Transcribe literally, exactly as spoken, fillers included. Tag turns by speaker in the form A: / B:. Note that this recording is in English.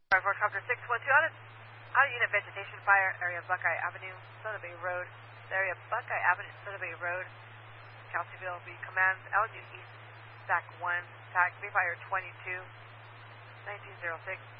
A: Fire Force Copter six one two, out of, out of unit vegetation fire, area Buckeye Avenue, Soda Bay Road, area Buckeye Avenue, Soda Bay Road, Kelseyville. Be commands altitude east, S A C one, S A C, be fire twenty-two, nineteen oh six.